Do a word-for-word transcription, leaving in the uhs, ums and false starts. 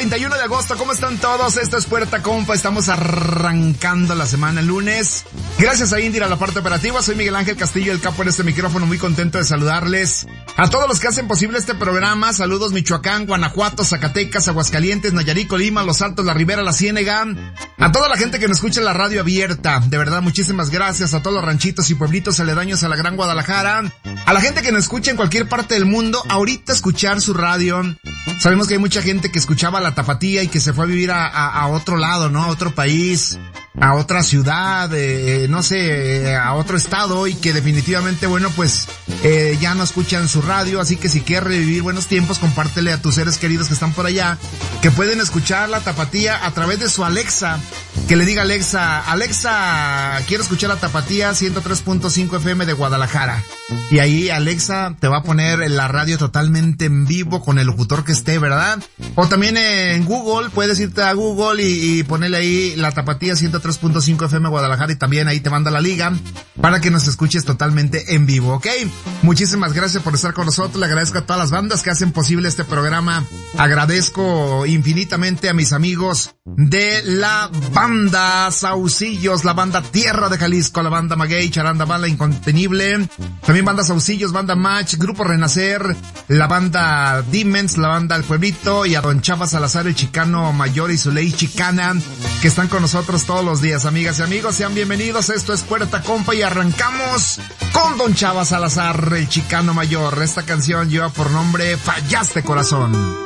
treinta y uno de agosto, ¿cómo están todos? Esto es Puerta Compa, estamos arrancando la semana el lunes. Gracias a Indira, la parte operativa. Soy Miguel Ángel Castillo, el capo en este micrófono, muy contento de saludarles. A todos los que hacen posible este programa, saludos Michoacán, Guanajuato, Zacatecas, Aguascalientes, Nayarit, Colima, Los Altos, La Ribera, La Ciénega. A toda la gente que nos escucha en la radio abierta, de verdad, muchísimas gracias. A todos los ranchitos y pueblitos aledaños a la Gran Guadalajara. A la gente que nos escucha en cualquier parte del mundo, ahorita escuchar su radio. Sabemos que hay mucha gente que escuchaba la Tapatía y que se fue a vivir a, a, a otro lado, ¿no? A otro país, a otra ciudad, eh, no sé, eh, a otro estado, y que definitivamente, bueno, pues eh, ya no escuchan su radio. Así que si quieres revivir buenos tiempos, compártele a tus seres queridos que están por allá, que pueden escuchar la Tapatía a través de su Alexa. Que le diga Alexa, Alexa, quiero escuchar la Tapatía ciento tres punto cinco F M de Guadalajara. Y ahí Alexa te va a poner la radio totalmente en vivo con el locutor que esté, ¿verdad? O también en Google, puedes irte a Google y, y ponerle ahí la Tapatía ciento tres punto cinco F M Guadalajara, y también ahí te manda la liga para que nos escuches totalmente en vivo, ¿ok? Muchísimas gracias por estar con nosotros. Le agradezco a todas las bandas que hacen posible este programa. Agradezco infinitamente a mis amigos de la banda Saucillos, la banda Tierra de Jalisco, la banda Maguey, Charanda, Bala Incontenible, también banda Saucillos, banda Match, Grupo Renacer, la banda Demons, la banda El Pueblito, y a Don Chava Salazar, el Chicano Mayor, y su ley chicana, que están con nosotros todos los días. Amigas y amigos, sean bienvenidos. Esto es Puerta Compa y arrancamos con Don Chava Salazar, el Chicano Mayor. Esta canción lleva por nombre Fallaste Corazón.